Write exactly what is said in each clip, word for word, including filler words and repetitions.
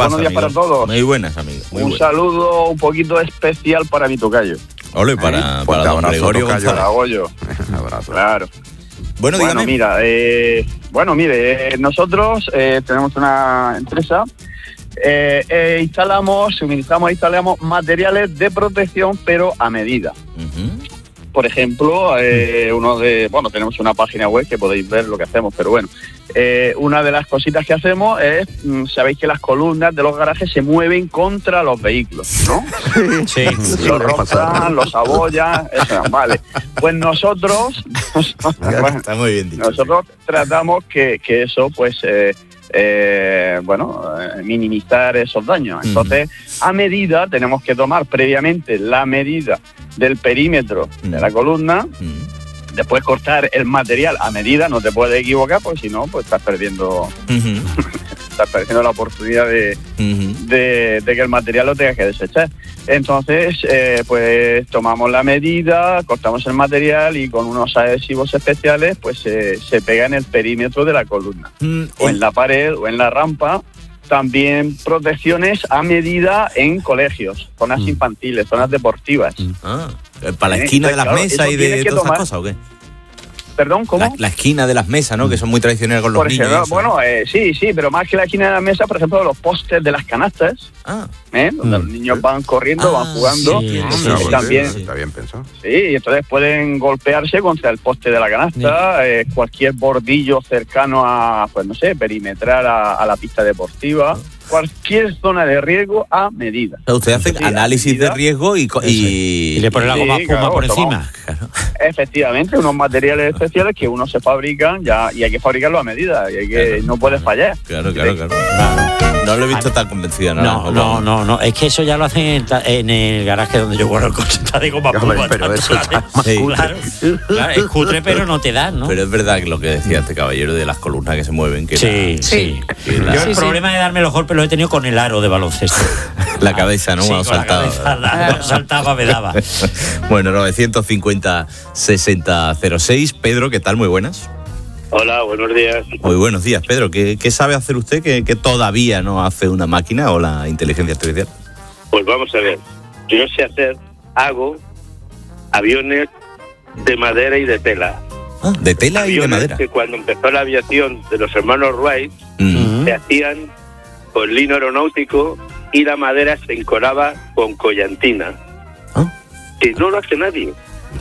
Buenos días para todos. Muy buenas, amigo. Muy un buenas. saludo un poquito especial para mi tocayo. Ole, para, ¿Eh? para don Gregorio González. Para Goyo. Abrazo. Claro. Bueno, Bueno, dígame. mira, eh, bueno, mire, eh, nosotros eh, tenemos una empresa, eh, eh, instalamos, suministramos, instalamos materiales de protección, pero a medida. Uh-huh. Por ejemplo, eh, uno de, bueno, tenemos una página web que podéis ver lo que hacemos, pero bueno, eh, una de las cositas que hacemos es, mm, sabéis que las columnas de los garajes se mueven contra los vehículos, ¿no? Sí, sí. Los rozan, los abollan, eso, vale. Pues nosotros, Está muy bien dicho. nosotros tratamos que, que eso, pues, eh, eh, bueno, eh, minimizar esos daños. Entonces, a medida, tenemos que tomar previamente la medida del perímetro Mm. de la columna, Uh-huh. después cortar el material a medida, no te puedes equivocar, porque si no, pues estás perdiendo, Uh-huh. estás perdiendo la oportunidad de, Uh-huh. de, de que el material lo tengas que desechar. Entonces, eh, pues tomamos la medida, cortamos el material y con unos adhesivos especiales, pues eh, se pega en el perímetro de la columna, Mm, o en la pared, o en la rampa. También protecciones a medida en colegios, zonas Mm. infantiles, zonas deportivas. Ah, ¿para la Eh, esquina de las claro, mesas eso y tienes de que todas esas tomar- cosas o qué? Perdón, ¿cómo? La, la esquina de las mesas, ¿no? Que son muy tradicionales con los Por niños. ejemplo, y eso. bueno, eh, sí, sí, pero más que la esquina de la mesa, por ejemplo, los postes de las canastas, Ah, ¿eh? Donde Mm. los niños van corriendo, Ah, van jugando. sí, Ah, sí, mira, sí, pues, también. sí, está bien pensado. Sí, y entonces pueden golpearse contra el poste de la canasta, eh, cualquier bordillo cercano a, pues no sé, perimetrar a, a la pista deportiva, cualquier zona de riesgo a medida. o sea, usted hace Sí, análisis medida. de riesgo y, co- y, Y le pone la Sí, goma espuma claro, por tomamos. encima. Claro. Efectivamente, unos materiales especiales que uno se fabrican ya y hay que fabricarlo a medida y hay que Claro. no puede fallar. Claro, claro, claro. No lo he visto tan convencida, ¿no? No, no, no, no. Es que eso ya lo hacen en, ta- en el garaje donde yo guardo el coche. Está de goma Hombre, espuma, pero tanto, eso está claro. más Sí. cutre. Claro, claro, es cutre, pero no te dan, ¿no? Pero es verdad que lo que decía este caballero de las columnas que se mueven, que Sí, la, sí. que la, Yo el problema de darme los golpes lo he tenido con el aro de baloncesto. la cabeza, ¿no? Sí, Cuando con la saltaba. cabeza, la- cuando saltaba me daba. Bueno, novecientos cincuenta sesenta cero seis. Pedro, ¿qué tal? Muy buenas. Hola, buenos días. Muy buenos días, Pedro. ¿Qué, qué sabe hacer usted que, que todavía no hace una máquina o la inteligencia artificial? Pues vamos a ver. Yo sé hacer, hago aviones de madera y de tela. Ah, de tela y de Aviones madera. que cuando empezó la aviación de los hermanos Wright Mm. se hacían con lino aeronáutico y la madera se encoraba con collantina. Ah. Que no lo hace nadie.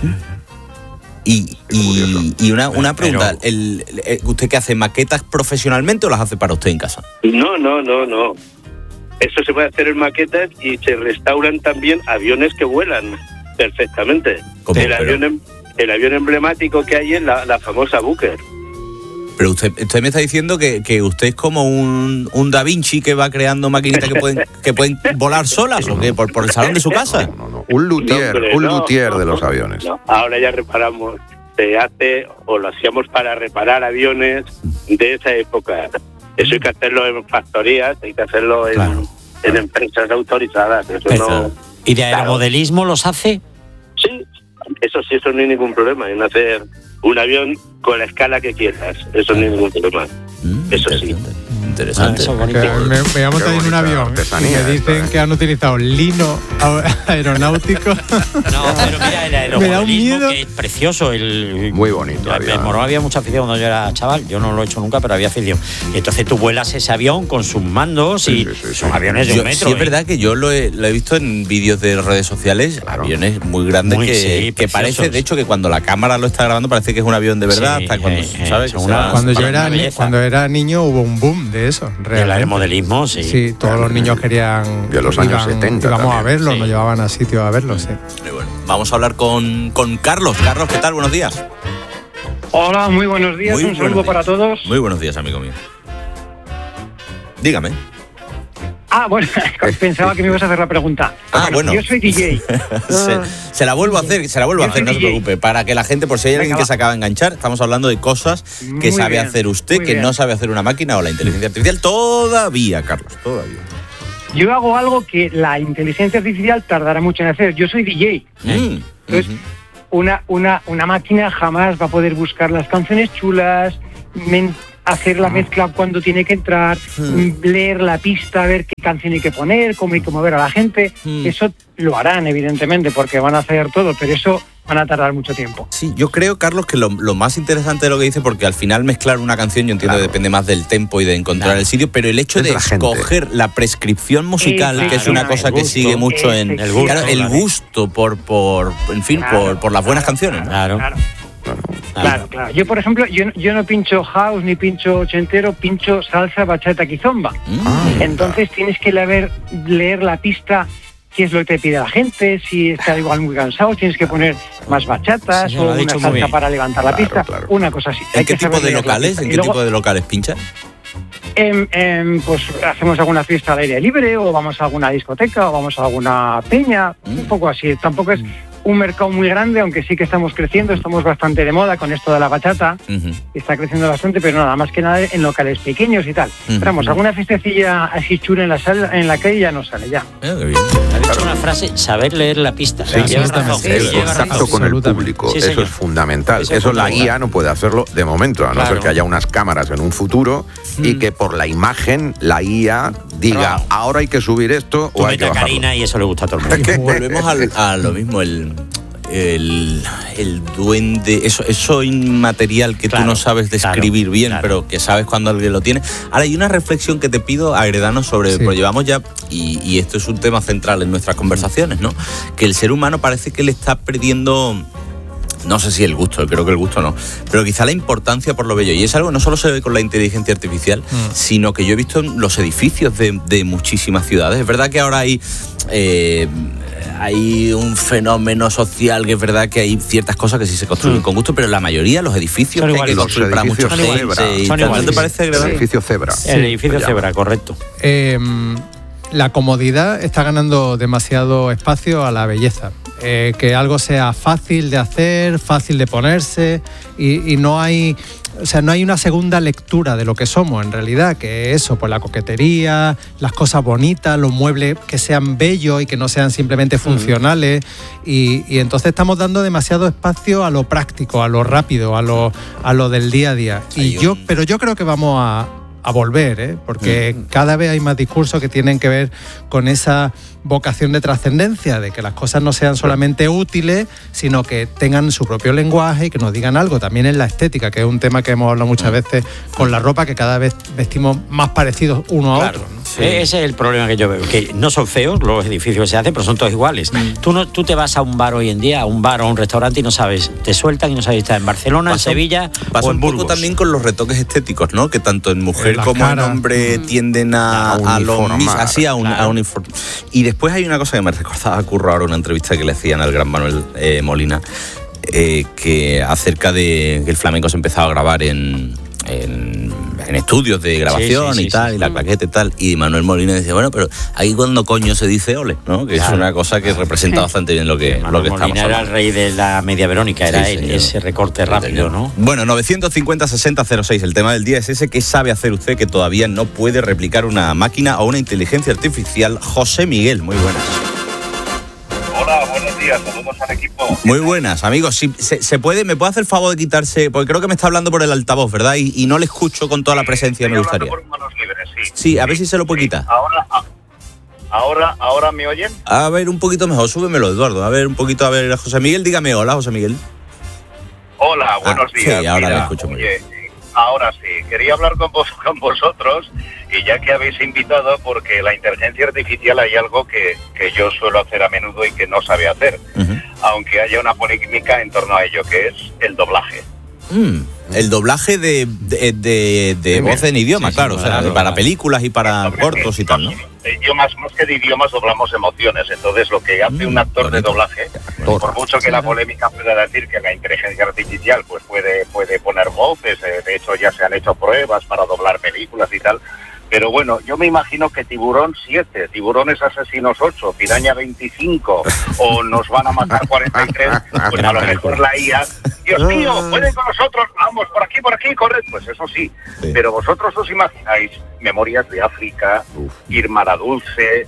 Y, y, y una, una Pero- pregunta, el, el- ¿usted qué hace? ¿Maquetas profesionalmente o las hace para usted en casa? No, no, no, no. Eso se puede hacer en maquetas y se restauran también aviones que vuelan perfectamente. ¿Cómo? El Pero- avión, em- el avión emblemático que hay es la, la famosa Booker. Pero usted, usted me está diciendo que, que usted es como un, un Da Vinci que va creando maquinitas que pueden, que pueden volar solas o qué, por, por el salón de su casa. No, no, no. Un luthier, No, hombre, un no, luthier no, de los no, aviones. no. Ahora ya reparamos, se hace o lo hacíamos para reparar aviones de esa época. Eso hay que hacerlo en factorías, hay que hacerlo en, Claro. en empresas autorizadas. Eso no. ¿Y de Claro. aeromodelismo los hace? Sí, eso sí, eso no hay ningún problema en hacer un avión con la escala que quieras. Eso no hay ningún problema. Mm, Eso sí. interesante. Interesante. Ah, eso es Que bonito. me, me voy a montar Qué en un bonita avión y artesanía me esto, dicen ¿eh? que han utilizado lino a- aeronáutico. No, pero mira, el Me da un aeromodelismo miedo. que es precioso. El, Muy bonito En avión. Morón había mucha afición cuando yo era chaval. Yo no lo he hecho nunca, pero había afición. Y entonces tú vuelas ese avión con sus mandos y Sí, sí, sí, son sí. aviones de Yo- un metro. sí, es ¿eh? verdad que yo lo he, lo he visto en vídeos de redes sociales, Claro. aviones muy grandes Muy, que, sí, que preciosos. parece, de hecho, que cuando la cámara lo está grabando parece que es un avión de verdad, Sí, hasta cuando, eh, eh, ¿sabes? son Que se una- va- Cuando yo Para era una ni- belleza. cuando era niño hubo un boom de eso, El realmente. aeromodelismo, sí. Sí, todos los niños querían. De los años setenta Íbamos a también. verlo, Sí. nos llevaban a sitios a verlo, sí. Y bueno, vamos a hablar con, con Carlos. Carlos, ¿qué tal? Buenos días. Hola, muy buenos días, Muy un saludo buenos para días. todos. Muy buenos días, amigo mío. Dígame. Ah, bueno, pensaba que me ibas a hacer la pregunta. Ah, bueno. Yo soy D J. se, se la vuelvo a hacer, se la vuelvo a Yo hacer, soy no se D J. preocupe. Para que la gente, por si hay alguien Venga, que va. se acaba de enganchar, estamos hablando de cosas que Muy sabe bien, hacer usted, muy que bien. no sabe hacer una máquina o la inteligencia artificial. Todavía, Carlos, todavía. Yo hago algo que la inteligencia artificial tardará mucho en hacer. Yo soy D J. Mm, Entonces, ujú. una, una, una máquina jamás va a poder buscar las canciones chulas, men- hacer la mezcla cuando tiene que entrar, Mm. leer la pista, ver qué canción hay que poner, cómo hay que mover a la gente. Mm. Eso lo harán, evidentemente, porque van a hacer todo, pero eso van a tardar mucho tiempo. Sí, yo creo, Carlos, que lo, lo más interesante de lo que dice, porque al final mezclar una canción, yo entiendo Claro. que depende más del tempo y de encontrar Claro. el sitio, pero el hecho Es de la gente. escoger la prescripción musical, Ese, que es una claro, cosa el que gusto. sigue mucho en Ese, el gusto, claro, el claro. gusto por, por en fin, Claro, por, por las buenas claro, canciones, ¿no? Claro. Claro. Claro. Claro, claro. Yo, por ejemplo, yo, yo no pincho house ni pincho ochentero, pincho salsa, bachata, kizomba. Mm. Ah, Entonces tienes que leer, leer la pista, qué es lo que te pide la gente, si está igual muy cansado, tienes que poner más bachatas Sí, lo o ha una dicho muy salsa bien. para levantar la Claro, pista, claro. una cosa así. ¿En Hay qué que tipo saber de leer la locales? pista. ¿En Y qué luego, tipo de locales pinchas? em, em, pues hacemos alguna fiesta al aire libre o vamos a alguna discoteca o vamos a alguna peña, Mm. un poco así. Tampoco es un mercado muy grande, aunque sí que estamos creciendo, estamos bastante de moda con esto de la bachata. Ujú. Está creciendo bastante, pero nada más que nada en locales pequeños y tal. Ujú. Pero vamos, alguna fiestecilla así chula en la sala, en la calle ya no sale ya. Eh, qué bien. Ha dicho una frase, saber leer la pista. Sí, Lleva absolutamente. razón, Sí, El sí, lleva contacto razón. con el Absolutamente. público, Sí, eso señor. es fundamental. Eso es Eso la fundamental. I A no puede hacerlo de momento, a no Claro. ser que haya unas cámaras en un futuro y que por la imagen la I A diga, Claro. ahora hay que subir esto Tú o hay mete que a bajarlo. Karina y eso le gusta a todo el mundo. Y volvemos al- a lo mismo, el, el, el duende, eso, eso inmaterial que Claro, tú no sabes describir claro, bien, claro. pero que sabes cuando alguien lo tiene. Ahora, hay una reflexión que te pido, Agredano, sobre, Sí. pues llevamos ya, y, y esto es un tema central en nuestras conversaciones, ¿no? Que el ser humano parece que le está perdiendo... No sé si el gusto, creo que el gusto no, pero quizá la importancia por lo bello. Y es algo que no solo se ve con la inteligencia artificial, Mm. sino que yo he visto en los edificios de, de muchísimas ciudades. Es verdad que ahora hay... eh, hay un fenómeno social que es verdad que hay ciertas cosas que sí se construyen Mm. con gusto, pero la mayoría, los edificios Son que hay que iguales. construir Los para mucha edificios gente Zebra. y Son tal, ¿no iguales. te parece El agradable? edificio Zebra. El edificio Se Zebra, correcto. Eh, la comodidad está ganando demasiado espacio a la belleza. Eh, que algo sea fácil de hacer, fácil de ponerse y, y no hay, o sea, no hay una segunda lectura de lo que somos en realidad, que eso, pues la coquetería, las cosas bonitas, los muebles que sean bellos y que no sean simplemente funcionales y, y entonces estamos dando demasiado espacio a lo práctico, a lo rápido, a lo, a lo del día a día. Y Hay yo, un- pero yo creo que vamos a a volver, ¿eh? Porque cada vez hay más discursos que tienen que ver con esa vocación de trascendencia, de que las cosas no sean solamente útiles, sino que tengan su propio lenguaje y que nos digan algo. También en la estética, que es un tema que hemos hablado muchas veces con la ropa, que cada vez vestimos más parecidos uno a Claro. otro, ¿no? Sí. E- Ese es el problema que yo veo, que no son feos los edificios que se hacen, pero son todos iguales. Tú no, tú te vas a un bar hoy en día, a un bar o a un restaurante y no sabes, te sueltan y no sabes si estás en Barcelona, Pasa- en Sevilla Pasa o en un poco Burgos. también con los retoques estéticos, ¿no? Que tanto en mujer En las como en caras. hombre tienden a, A a lo uniformar, mis- así a, un, claro. a uniform- Y después hay una cosa que me recordaba a Curro ahora, una entrevista que le hacían al gran Manuel eh, Molina, eh, que acerca de que el flamenco se empezaba a grabar en, en, en estudios de grabación Sí, sí, y sí, tal, sí. y la claqueta y tal. Y Manuel Molina decía, bueno, pero ahí cuando coño se dice ole, ¿no? Que Claro. es una cosa que representa bastante bien lo que, lo Manuel que estamos Molina era el hablando. rey de la media Verónica, era Sí, él, señor. ese recorte rápido, ¿no? Bueno, novecientos cincuenta sesenta cero seis. El tema del día es ese. ¿Qué sabe hacer usted que todavía no puede replicar una máquina o una inteligencia artificial? José Miguel, muy buenas. Hola, buenos días, saludos al equipo. Muy buenas, amigos. Si, se, se puede, ¿me puede hacer el favor de quitarse? Porque creo que me está hablando por el altavoz, ¿verdad? Y, y no le escucho con toda la presencia, me Estoy hablando gustaría. por manos libres, sí. Sí, a ver si se lo puede quitar. Ahora, a- ahora, ahora me oyen. A ver, un poquito mejor, súbemelo, Eduardo. A ver, un poquito, a ver, José Miguel, dígame hola, José Miguel. Hola, buenos Ah, días. sí, ahora Mira, le escucho muy oye, ahora sí, quería hablar con, vos, con vosotros y ya que habéis invitado, porque la inteligencia artificial hay algo que, que yo suelo hacer a menudo y que no sabe hacer, Ujú. aunque haya una polémica en torno a ello, que es el doblaje. Mm, el doblaje de, de, de, de voz en idioma, Sí, sí, claro, o sea, claro, para claro. películas y para Hombre, cortos y tal, ¿no? De idiomas, más que de idiomas, doblamos emociones. Entonces, lo que hace Mm, un actor de bonito. doblaje, por mucho que la polémica pueda decir que la inteligencia artificial pues puede, puede poner voces, eh, de hecho ya se han hecho pruebas para doblar películas y tal, pero bueno, yo me imagino que Tiburón siete, Tiburones Asesinos ocho, Piraña veinticinco o Nos van a matar cuarenta y tres, pues a lo mejor la I A, Dios mío, pueden con nosotros, vamos, por aquí, por aquí, corred, pues eso sí, Sí. pero vosotros os imagináis Memorias de África, Irma la Dulce,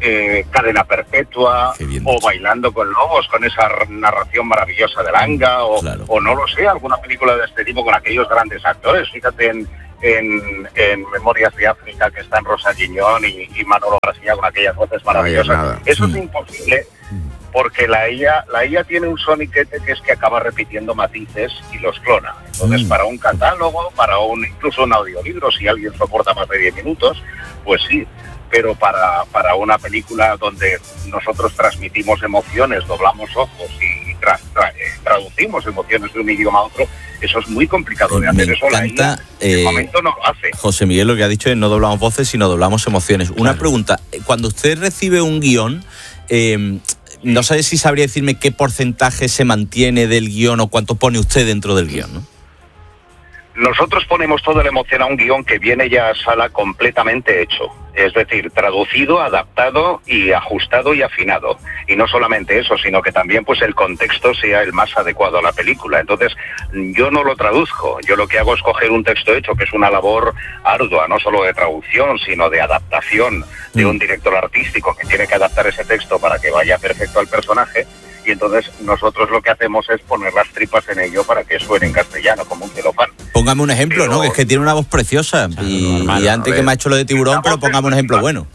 eh, Cadena Perpetua, o Bailando con Lobos, con esa narración maravillosa de Langa, o, claro. o no lo sé, alguna película de este tipo con aquellos grandes actores. Fíjate en, en, en Memorias de África, que están Rosa Guiñón y, y Manolo Grasilla con aquellas voces maravillosas. Eso es imposible, porque la I A, la I A tiene un soniquete que es que acaba repitiendo matices y los clona. Entonces, mm. para un catálogo, para un incluso un audiolibro, si alguien soporta más de diez minutos, pues sí. Pero para, para una película donde nosotros transmitimos emociones, doblamos ojos y tra, tra, eh, traducimos emociones de un idioma a otro, eso es muy complicado de hacer. Me eso encanta, la I A, en eh, el momento no lo hace. José Miguel lo que ha dicho es no doblamos voces, sino doblamos emociones. Una claro. pregunta, cuando usted recibe un guión, eh, no sé si sabría decirme qué porcentaje se mantiene del guión o cuánto pone usted dentro del guión, ¿no? Nosotros ponemos toda la emoción a un guión que viene ya a sala completamente hecho. Es decir, traducido, adaptado y ajustado y afinado. Y no solamente eso, sino que también pues el contexto sea el más adecuado a la película. Entonces, yo no lo traduzco. Yo lo que hago es coger un texto hecho, que es una labor ardua, no solo de traducción, sino de adaptación de un director artístico que tiene que adaptar ese texto para que vaya perfecto al personaje. Y entonces nosotros lo que hacemos es poner las tripas en ello para que suene en castellano, como un celofán. Póngame un ejemplo, pero, ¿no? Que es que tiene una voz preciosa. Claro, y, normal, y antes que me ha hecho lo de Tiburón, pero póngame un ejemplo bueno.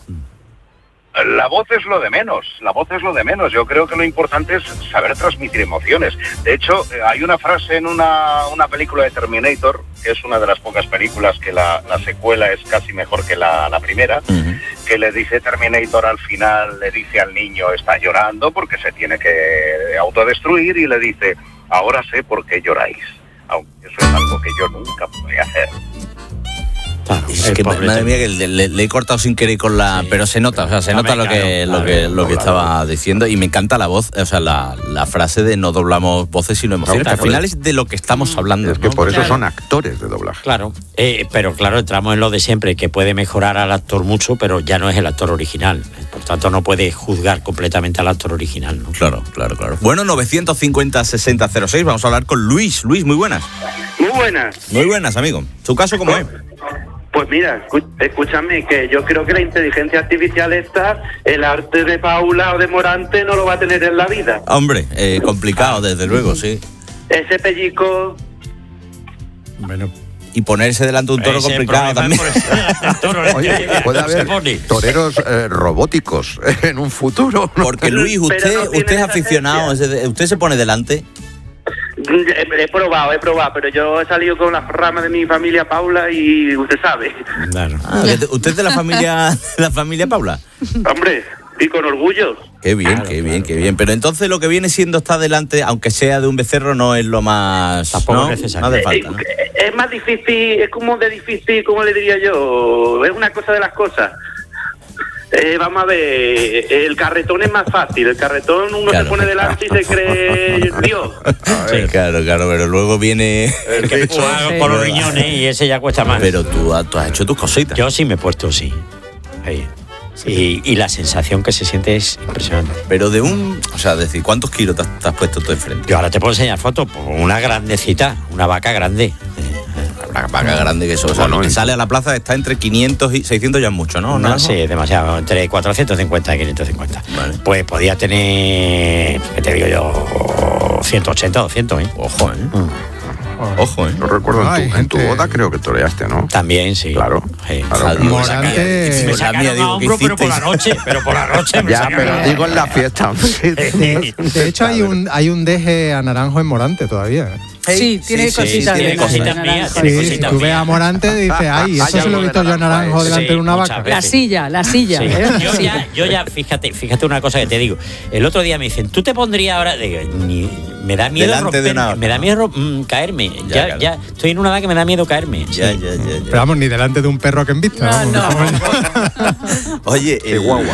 La voz es lo de menos, la voz es lo de menos. Yo creo que lo importante es saber transmitir emociones. De hecho, hay una frase en una, una película de Terminator, que es una de las pocas películas que la, la secuela es casi mejor que la, la primera, uh-huh. que le dice Terminator al final, le dice al niño, está llorando porque se tiene que autodestruir, y le dice, ahora sé por qué lloráis. Aunque eso es algo que yo nunca podría hacer. Claro, es que madre mía, que le, le, le he cortado sin querer con la, sí, pero se nota, o sea, se nota lo que lo que lo que estaba diciendo, y me encanta la voz, o sea, la, la frase de no doblamos voces sino emociones. Al final es de lo que estamos hablando. Es que ¿no? por eso claro. son actores de doblaje. Claro, eh, pero claro, entramos en lo de siempre, que puede mejorar al actor mucho, pero ya no es el actor original. Por tanto, no puede juzgar completamente al actor original, ¿no? Claro, claro, claro. Bueno, novecientos cincuenta, sesenta cero seis, vamos a hablar con Luis. Luis, muy buenas. Muy buenas. Muy buenas, amigo. ¿Tu caso cómo es? Pues mira, escúchame, que yo creo que la inteligencia artificial esta, el arte de Paula o de Morante no lo va a tener en la vida. Hombre, eh, complicado, desde luego, sí. Ese pellizco... Bueno... Y ponerse delante de un toro ese complicado también. Oye, puede haber toreros eh, robóticos en un futuro, ¿no? Porque Luis, usted, no usted es aficionado, usted se pone delante... He probado, he probado, pero yo he salido con las ramas de mi familia Paula y usted sabe. Claro. Ah, ¿usted es de la familia, de la familia Paula? Hombre, y con orgullo. Qué bien, claro, qué bien, claro. qué bien. Pero entonces lo que viene siendo estar delante, aunque sea de un becerro, no es lo más... Tampoco ¿no? necesario. No hace falta, ¿no? Es más difícil, es como de difícil, ¿cómo le diría yo? Es una cosa de las cosas. Eh, vamos a ver, el carretón es más fácil. El carretón uno claro, se pone delante claro. y se cree Dios. Sí, claro, claro, pero luego viene el que tú hagas por los riñones y ese ya cuesta más. Pero tú, tú has hecho tus cositas. Yo sí me he puesto, sí. Ahí. Y, y la sensación que se siente es impresionante. Pero de un... O sea, decir, ¿cuántos kilos te has, te has puesto tú enfrente? Yo ahora te puedo enseñar fotos. Una grandecita, una vaca grande. Una vaca grande que eso, o sea, bueno, lo que sale a la plaza está entre quinientos y seiscientos ya es mucho, ¿no? No, sí, demasiado, entre cuatrocientos cincuenta y quinientos cincuenta. Vale. Pues podía tener, ¿qué te digo yo? ciento ochenta, doscientos, ¿eh? Ojo, ¿eh? Mm. Ojo, ¿eh? Yo recuerdo en, tu, en tu boda creo que toreaste, ¿no? También, sí. Claro. Sí. Claro, claro. Morante... Me sacaron a hombro, pero por la noche, pero por la noche me ya, pero a... digo en la fiesta. de, de hecho, hay un, hay un deje a Naranjo en Morante todavía. Sí, tiene sí, cositas. Sí, tiene cositas mías. Sí, si tú ves a Morante y dices, ay, eso se lo he visto yo a Naranjo delante sí, de una vaca. La silla, la silla. Sí. ¿eh? Yo, ya, yo ya, fíjate, fíjate una cosa que te digo. El otro día me dicen, ¿tú te pondrías ahora? Digo, ni, me da miedo romper, de una... me da miedo mm, caerme. Ya, ya, claro. ya, estoy en una edad que me da miedo caerme. Ya, sí. ya, ya, ya. Pero vamos, ni delante de un perro que en vista. No, vamos. no. Oye, el guagua.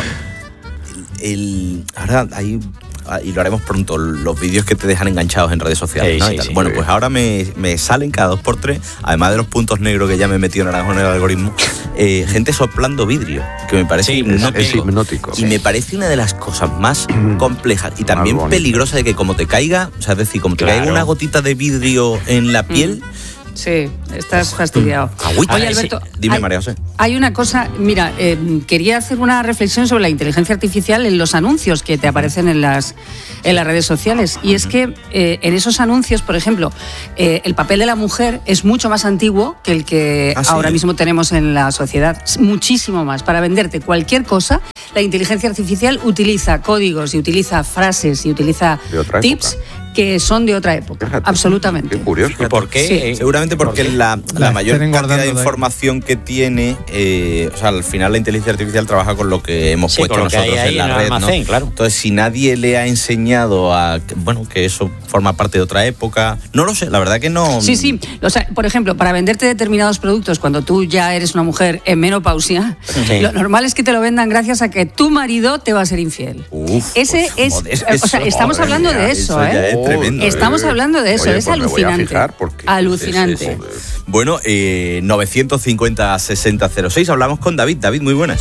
El, el, ahora hay... y lo haremos pronto, los vídeos que te dejan enganchados en redes sociales, sí, ¿no? sí, y tal. sí, bueno, sí. pues ahora me, me salen cada dos por tres, además de los puntos negros que ya me he metido Naranjo en el algoritmo, eh, gente soplando vidrio, que me parece sí, hipnótico. Es hipnótico. Y me parece una de las cosas más complejas y también peligrosas de que como te caiga, o sea, es decir, como te claro. caiga una gotita de vidrio en la piel... Sí, estás fastidiado. Agüita. Oye, Alberto, Dime, hay, María José. Hay una cosa, mira, eh, quería hacer una reflexión sobre la inteligencia artificial en los anuncios que te aparecen en las, en las redes sociales. Y es que eh, en esos anuncios, por ejemplo, eh, el papel de la mujer es mucho más antiguo que el que ¿Ah, sí? ahora mismo tenemos en la sociedad. Muchísimo más. Para venderte cualquier cosa, la inteligencia artificial utiliza códigos y utiliza frases y utiliza tips que son de otra época. Fíjate, absolutamente. Qué curioso. ¿Y por qué? Sí. Seguramente porque ¿Por la, la, la mayor estén cantidad de guardando información que tiene, eh, o sea, al final la inteligencia artificial trabaja con lo que hemos Sí, puesto con lo que nosotros hay ahí en la en el red, almacén, ¿no? claro. Entonces, si nadie le ha enseñado a, bueno, que eso forma parte de otra época, no lo sé, la verdad que no. Sí, sí. O sea, por ejemplo, para venderte determinados productos cuando tú ya eres una mujer en menopausia, Sí. lo normal es que te lo vendan gracias a que tu marido te va a ser infiel. Uf, Ese pues, es, joder, o sea, eso, estamos madre hablando mía, de eso, ya ¿eh? es tremendo, Estamos ¿eh? hablando de eso, Oye, es pues me voy a alucinante. fijar porque- alucinante. Sí, sí, sí. Bueno, eh, novecientos cincuenta sesenta cero seis, hablamos con David. David, muy buenas.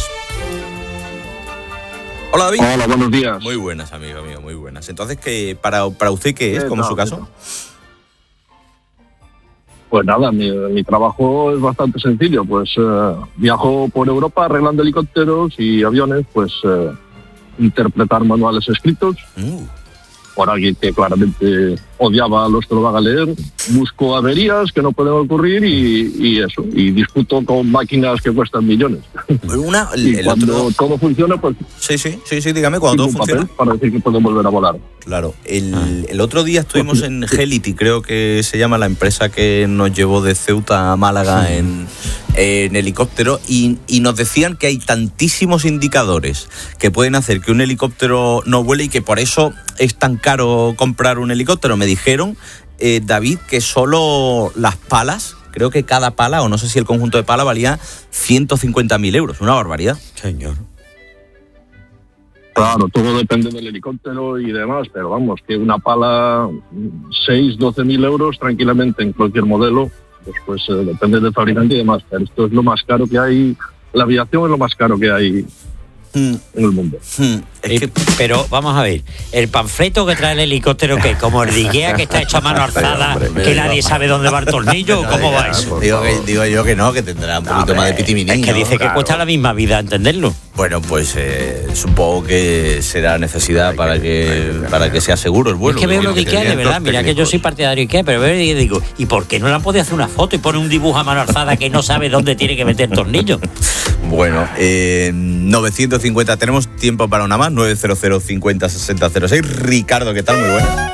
Hola, David. Hola, buenos días. Muy buenas, amigo mío, muy buenas. Entonces, ¿qué, para, para usted qué es, como es su caso? Pues nada, mi, mi trabajo es bastante sencillo. Pues eh, viajo por Europa arreglando helicópteros y aviones, pues eh, interpretar manuales escritos. Uh. Por alguien que claramente odiaba a los que lo van a leer, busco averías que no pueden ocurrir y, y eso, y discuto con máquinas que cuestan millones. Una, el, y el cuando otro... todo funciona, pues Sí, sí, sí, sí, dígame, cuando todo un funciona. papel para decir que pueden volver a volar. Claro, el, el otro día estuvimos en Gelity, creo que se llama la empresa que nos llevó de Ceuta a Málaga en, en helicóptero, y, y nos decían que hay tantísimos indicadores que pueden hacer que un helicóptero no vuele y que por eso es tan caro comprar un helicóptero. Me dijeron, eh, David, que solo las palas, creo que cada pala, o no sé si el conjunto de pala, valía ciento cincuenta mil euros, una barbaridad. Señor. Claro, todo depende del helicóptero y demás, pero vamos, que una pala seis, doce mil euros tranquilamente en cualquier modelo, pues, pues eh, depende del fabricante y demás. Pero esto es lo más caro que hay, la aviación es lo más caro que hay Mm. en el mundo. Mm. Es que... Pero vamos a ver, el panfleto que trae el helicóptero, que como el de Ikea, que está hecho a mano alzada, hombre, que nadie sabe dónde va el tornillo, ¿cómo va eso? Digo, que, digo yo que no, que tendrá un poquito más de pitiminín. Es que ¿no? dice que Claro. cuesta la misma vida entenderlo. Bueno, pues eh, supongo que será necesidad para que para que sea seguro el vuelo. Es que veo Porque lo de Ikea, de verdad, mira que yo soy partidario de Ikea, pero veo y digo, ¿y por qué no le han podido hacer una foto y pone un dibujo a mano alzada que no sabe dónde tiene que meter tornillo? Bueno, eh, novecientos cincuenta, tenemos tiempo para una más, nueve cero cero cincuenta sesenta cero seis. Ricardo, ¿qué tal? Muy buenas.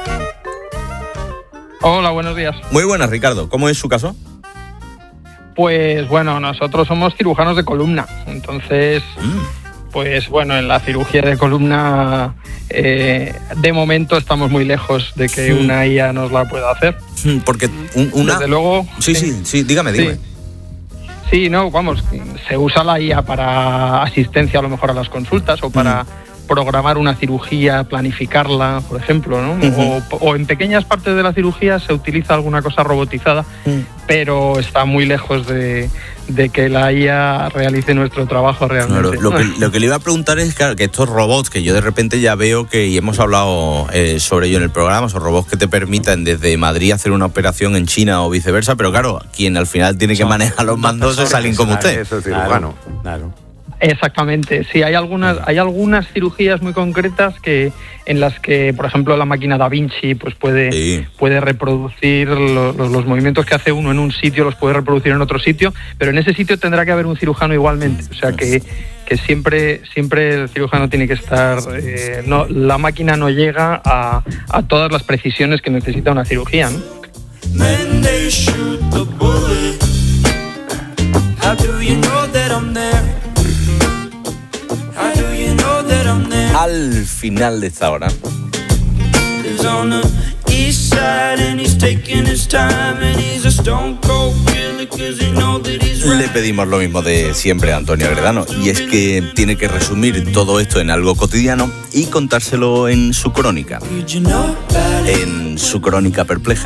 Hola, buenos días. Muy buenas, Ricardo. ¿Cómo es su caso? Pues bueno, nosotros somos cirujanos de columna, entonces, pues bueno, en la cirugía de columna, eh, de momento estamos muy lejos de que Sí. una I A nos la pueda hacer. Porque un- una... Desde luego. Sí, sí, sí, dígame, dígame. Sí. Sí, no, vamos, se usa la I A para asistencia a lo mejor a las consultas o para programar una cirugía, planificarla, por ejemplo, ¿no? Ujú. o, o en pequeñas partes de la cirugía se utiliza alguna cosa robotizada, pero está muy lejos de, de que la I A realice nuestro trabajo realmente. Claro, lo, que, lo que le iba a preguntar es, claro, que estos robots que yo de repente ya veo que, y hemos hablado eh, sobre ello en el programa, son robots que te permitan desde Madrid hacer una operación en China o viceversa, pero claro, quien al final tiene que manejar los mandos es alguien como usted. Eso es cirujano. Claro. Exactamente, sí, hay algunas, hay algunas cirugías muy concretas que en las que, por ejemplo, la máquina Da Vinci pues puede, Sí. puede reproducir lo- los, los movimientos que hace uno en un sitio, los puede reproducir en otro sitio, pero en ese sitio tendrá que haber un cirujano igualmente, o sea que, que siempre, siempre el cirujano tiene que estar, eh, no, la máquina no llega a, a todas las precisiones que necesita una cirugía, ¿no? When they shoot the bullet, how do you know that I'm there? How do you know that I'm there? Al final de esta hora, Lives on the east side and he's taking his time and he's a stone cold killer 'cause he knows that he's le right. pedimos lo mismo de siempre a Antonio Agredano, y es que tiene que resumir todo esto en algo cotidiano y contárselo en su crónica, Did you know about it? en su crónica perpleja.